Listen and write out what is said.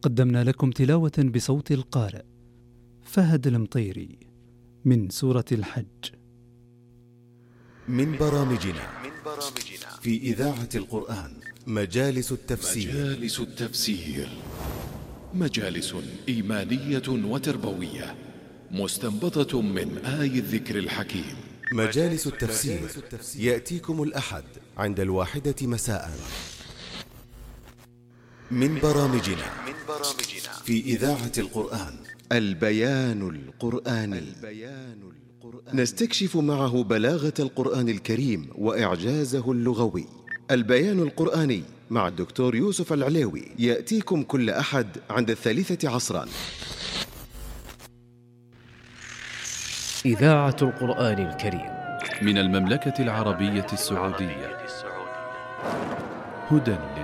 قدمنا لكم تلاوة بصوت القارئ فهد المطيري من سورة الحج. من برامجنا في إذاعة القرآن مجالس التفسير. مجالس إيمانية وتربوية مستنبطة من آي الذكر الحكيم. مجالس التفسير يأتيكم الأحد عند 1:00 مساء. من برامجنا في إذاعة القرآن البيان القرآني. نستكشف معه بلاغة القرآن الكريم وإعجازه اللغوي. البيان القرآني مع الدكتور يوسف العليوي يأتيكم كل أحد عند 3 عصرا. إذاعة القرآن الكريم من المملكة العربية السعودية. هدى